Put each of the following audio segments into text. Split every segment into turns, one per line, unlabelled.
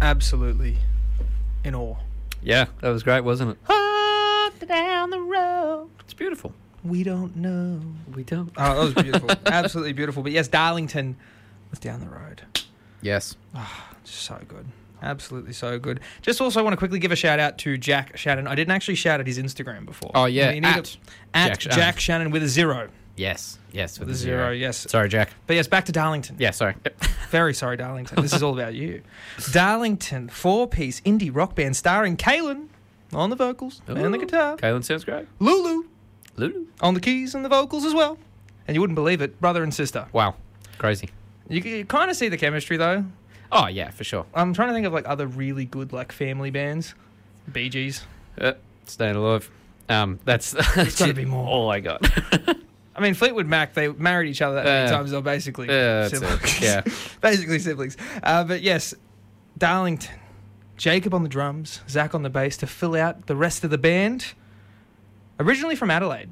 absolutely in awe.
Yeah, that was great, wasn't it?
Down the road.
It's beautiful.
We don't know.
We don't.
Oh, that was beautiful. Absolutely beautiful. But yes, Darlington was down the road.
Yes.
So good. Absolutely so good. Just also want to quickly give a shout out to Jack Shannon. I didn't actually shout at his Instagram before.
Oh, yeah.
You need at Jack Shannon with a 0.
Yes. Yes.
With a 0, yes.
Sorry, Jack.
But yes, back to Darlington.
Yeah, sorry.
Very sorry, Darlington. This is all about you. Darlington, 4-piece indie rock band starring Kaylin on the vocals and the guitar.
Kaylin sounds great.
Lulu
Lulu.
on the keys and the vocals as well. And you wouldn't believe it, brother and sister.
Wow. Crazy.
You kind of see the chemistry, though.
Oh, yeah, for sure.
I'm trying to think of like other really good like family bands. Bee Gees.
Staying alive. That's
gotta be more.
all I got.
I mean, Fleetwood Mac, they married each other that many times. They're basically siblings.
Yeah.
Basically siblings. But yes, Darlington. Jacob on the drums, Zach on the bass to fill out the rest of the band. Originally from Adelaide.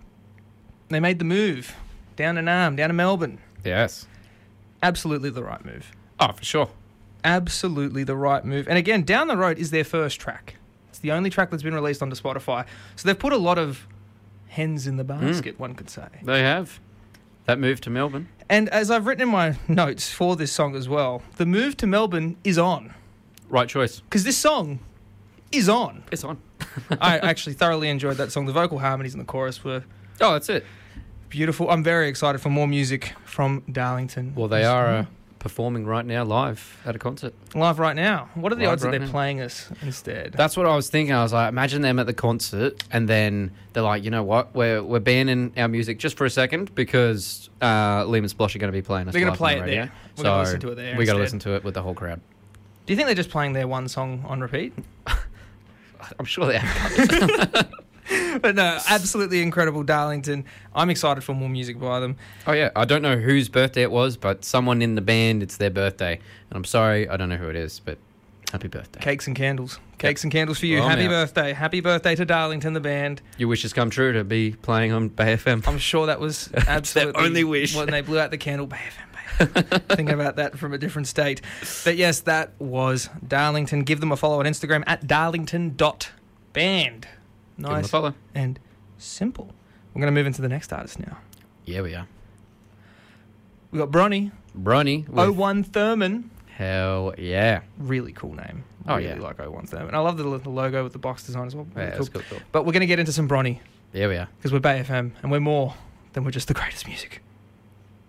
They made the move down to Melbourne.
Yes.
Absolutely the right move.
Oh, for sure.
Absolutely the right move. And again, Down the Road is their first track. It's the only track that's been released onto Spotify. So they've put a lot of hens in the basket, one could say.
They have. That move to Melbourne.
And as I've written in my notes for this song as well, the move to Melbourne is on.
Right choice.
Because this song is on.
It's on.
I actually thoroughly enjoyed that song. The vocal harmonies in the chorus were
Oh, that's it.
beautiful. I'm very excited for more music from Darlington.
Well, they are performing right now live at a concert.
live right now. What are the
Live
odds that
right
they're
now.
playing us instead?
That's what I was thinking. I was like, imagine them at the concert, and then they're like, you know what? We're banning our music just for a second because Liam and Splosh are going to be playing us.
They're gonna
live on
play
the
it
radio.
there. We're gonna listen to it there
We got to
instead.
listen to it with the whole crowd.
Do you think they're just playing their one song on repeat?
I'm sure they have covers.
But no, absolutely incredible Darlington. I'm excited for more music by them.
Oh yeah, I don't know whose birthday it was, but someone in the band, it's their birthday, and I'm sorry, I don't know who it is, but happy birthday.
Cakes and candles. Cakes and candles for you.
Well, I'm
Happy
out.
birthday. Happy birthday to Darlington, the band.
Your wish has come true to be playing on Bay FM.
I'm sure that was absolutely
only wish.
when they blew out the candle. Bay FM. Thinking about that from a different state. But yes, that was Darlington. Give them a follow on Instagram at darlington.band.
Give them a
Nice
follow.
and simple. We're going to move into the next artist now.
Yeah, we are.
We've got Bronny,
Bronny. with
01 Thurman.
Hell yeah.
Really cool name.
Oh,
really
yeah.
like 01 Thurman. I love the logo with the box design as well.
Yeah,
Really
that's
cool.
cool.
But we're going to get into some Bronny
Yeah, we are.
because we're Bay FM and we're more than we're just the greatest music.